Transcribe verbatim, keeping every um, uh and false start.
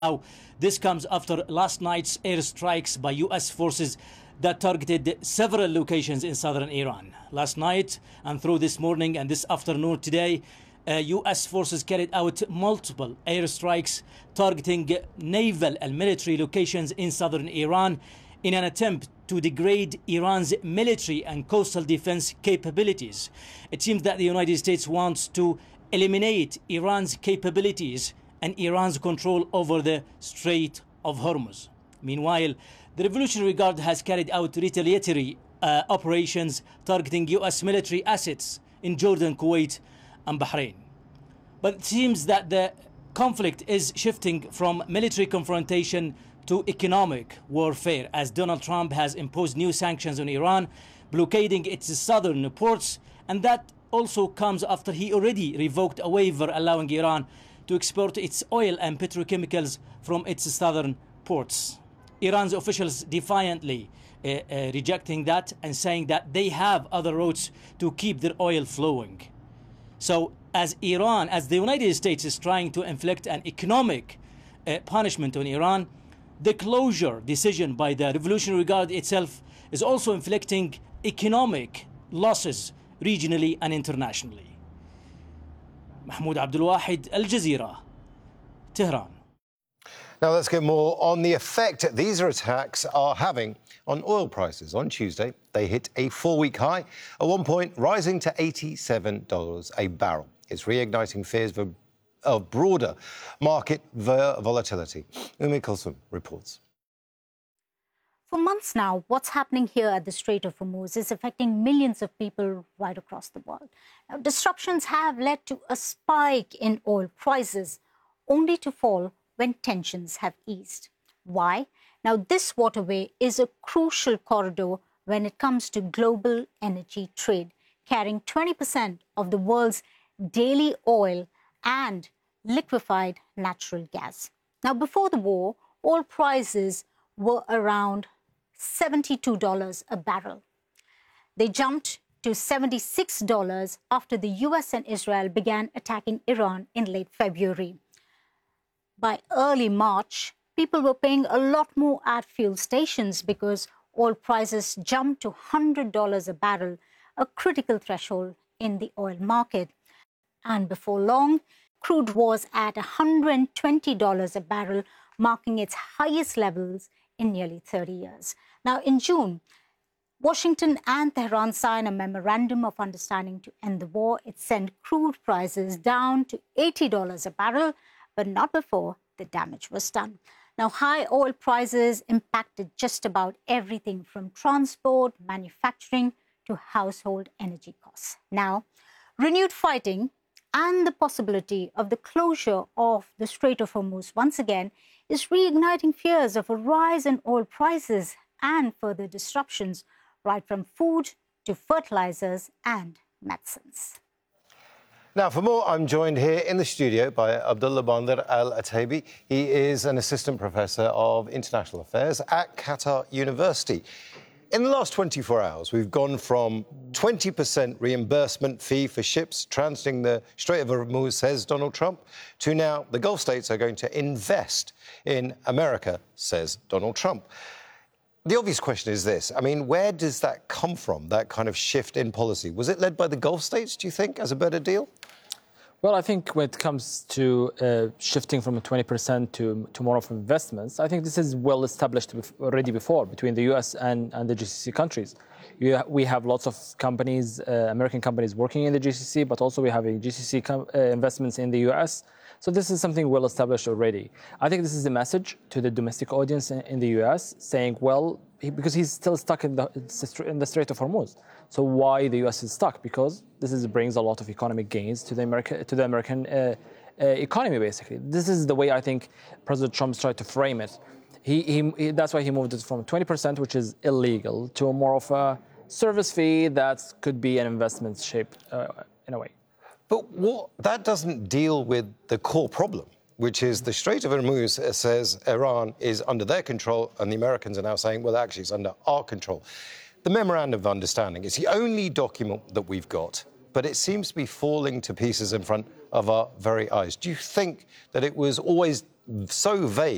Now, this comes after last night's airstrikes by U S forces that targeted several locations in southern Iran. Last night and through this morning and this afternoon today, uh, U S forces carried out multiple airstrikes targeting naval and military locations in southern Iran in an attempt to degrade Iran's military and coastal defense capabilities. It seems that the United States wants to eliminate Iran's capabilities and Iran's control over the Strait of Hormuz. Meanwhile, the Revolutionary Guard has carried out retaliatory uh, operations targeting U S military assets in Jordan, Kuwait, and Bahrain. But it seems that the conflict is shifting from military confrontation to economic warfare, as Donald Trump has imposed new sanctions on Iran, blockading its southern ports, and that also comes after he already revoked a waiver allowing Iran to export its oil and petrochemicals from its southern ports. Iran's officials defiantly uh, uh, rejecting that and saying that they have other routes to keep their oil flowing. So as Iran, as the United States is trying to inflict an economic uh, punishment on Iran, the closure decision by the Revolutionary Guard itself is also inflicting economic losses regionally and internationally. Mahmoud Abdul Wahid, Al Jazeera, Tehran. Now let's get more on the effect these attacks are having on oil prices. On Tuesday, they hit a four-week high, at one point rising to eighty-seven dollars a barrel. It's reigniting fears of, of broader market volatility. Umi Kulsum reports. For months now, what's happening here at the Strait of Hormuz is affecting millions of people right across the world. Now, disruptions have led to a spike in oil prices, only to fall when tensions have eased. Why? Now, this waterway is a crucial corridor when it comes to global energy trade, carrying twenty percent of the world's daily oil and liquefied natural gas. Now, before the war, oil prices were around seventy-two dollars a barrel. They jumped to seventy-six dollars after the U S and Israel began attacking Iran in late February. By early March, people were paying a lot more at fuel stations because oil prices jumped to one hundred dollars a barrel, a critical threshold in the oil market. And before long, crude was at one hundred twenty dollars a barrel, marking its highest levels in nearly thirty years. Now, in June, Washington and Tehran signed a memorandum of understanding to end the war. It sent crude prices down to eighty dollars a barrel, but not before the damage was done. Now, high oil prices impacted just about everything from transport, manufacturing, to household energy costs. Now, renewed fighting and the possibility of the closure of the Strait of Hormuz once again is reigniting fears of a rise in oil prices and further disruptions, right from food to fertilizers and medicines. Now, for more, I'm joined here in the studio by Abdullah Bandar Al-Ataibi. He is an assistant professor of international affairs at Qatar University. In the last twenty-four hours, we've gone from twenty percent reimbursement fee for ships transiting the Strait of Hormuz, says Donald Trump, to now the Gulf states are going to invest in America, says Donald Trump. The obvious question is this. I mean, where does that come from, that kind of shift in policy? Was it led by the Gulf states, do you think, as a better deal? Well, I think when it comes to uh, shifting from twenty percent to, to more of investments, I think this is well established already before between the U S and, and the G C C countries. You ha we have lots of companies, uh, American companies working in the G C C, but also we have a G C C uh, investments in the U S. So this is something well established already. I think this is a message to the domestic audience in, in the U S saying, well, he, because he's still stuck in the, in the Strait of Hormuz. So why the U S is stuck? Because this is, brings a lot of economic gains to the America, to the American uh, uh, economy, basically. This is the way I think President Trump's tried to frame it. He, he, he, that's why he moved it from twenty percent, which is illegal, to a more of a service fee that could be an investment shape uh, in a way. But what, that doesn't deal with the core problem, which is the Strait of Hormuz says Iran is under their control, and the Americans are now saying, well, actually, it's under our control. The Memorandum of Understanding is the only document that we've got, but it seems to be falling to pieces in front of our very eyes. Do you think that it was always so vague